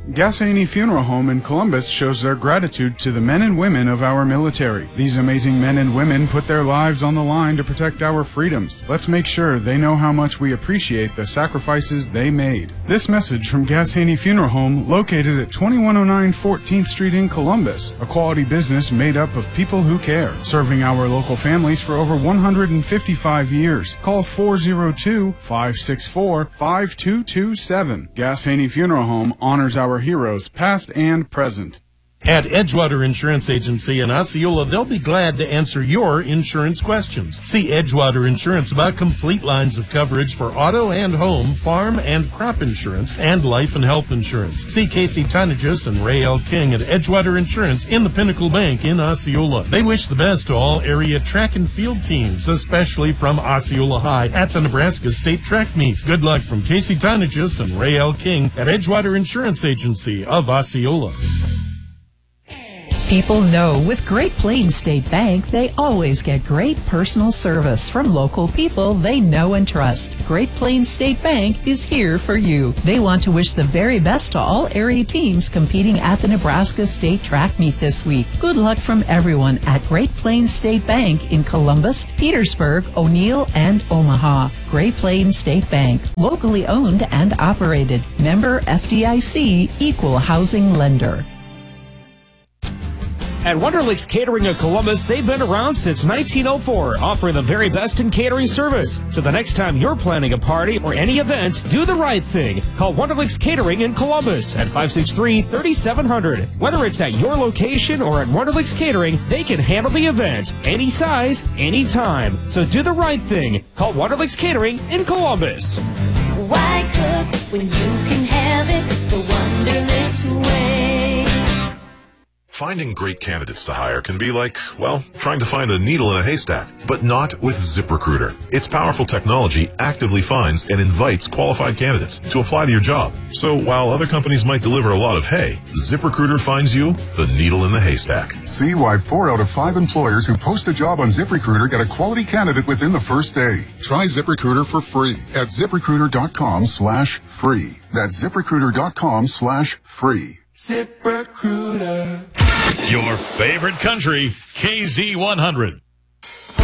Gassaney Funeral Home in Columbus shows their gratitude to the men and women of our military. These amazing men and women put their lives on the line to protect our freedoms. Let's make sure they know how much we appreciate the sacrifices they made. This message from Gassaney Funeral Home, located at 2109 14th Street in Columbus, a quality business made up of people who care, serving our local families for over 155 years. Call 402-564-5227. Gassaney Funeral Home honors our heroes, past and present. At Edgewater Insurance Agency in Osceola, they'll be glad to answer your insurance questions. See Edgewater Insurance about complete lines of coverage for auto and home, farm and crop insurance, and life and health insurance. See Casey Tonagis and Ray L. King at Edgewater Insurance in the Pinnacle Bank in Osceola. They wish the best to all area track and field teams, especially from Osceola High at the Nebraska State Track Meet. Good luck from Casey Tonagis and Ray L. King at Edgewater Insurance Agency of Osceola. People know with Great Plains State Bank, they always get great personal service from local people they know and trust. Great Plains State Bank is here for you. They want to wish the very best to all area teams competing at the Nebraska State Track Meet this week. Good luck from everyone at Great Plains State Bank in Columbus, Petersburg, O'Neill, and Omaha. Great Plains State Bank, locally owned and operated. Member FDIC, equal housing lender. At Wonderlicks Catering of Columbus, they've been around since 1904, offering the very best in catering service. So the next time you're planning a party or any event, do the right thing. Call Wonderlicks Catering in Columbus at 563-3700. Whether it's at your location or at Wonderlicks Catering, they can handle the event, any size, anytime. So do the right thing. Call Wonderlicks Catering in Columbus. Why cook when you can have it the Wonderlicks way? Finding great candidates to hire can be like, well, trying to find a needle in a haystack, but not with ZipRecruiter. Its powerful technology actively finds and invites qualified candidates to apply to your job. So while other companies might deliver a lot of hay, ZipRecruiter finds you the needle in the haystack. See why 4 out of 5 employers who post a job on ZipRecruiter get a quality candidate within the first day. Try ZipRecruiter for free at ZipRecruiter.com/free. That's ZipRecruiter.com/free. ZipRecruiter. Your favorite country, KZ100.